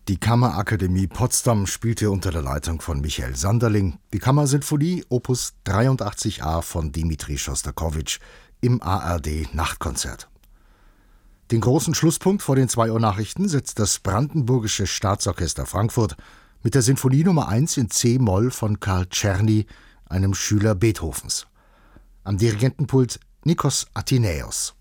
Die Kammerakademie Potsdam spielte unter der Leitung von Michael Sanderling die Kammersinfonie Opus 83a von Dimitri Schostakowitsch im ARD-Nachtkonzert. Den großen Schlusspunkt vor den 2 Uhr Nachrichten setzt das Brandenburgische Staatsorchester Frankfurt mit der Sinfonie Nummer 1 in C-Moll von Karl Czerny, einem Schüler Beethovens. Am Dirigentenpult Nikos Athenäus.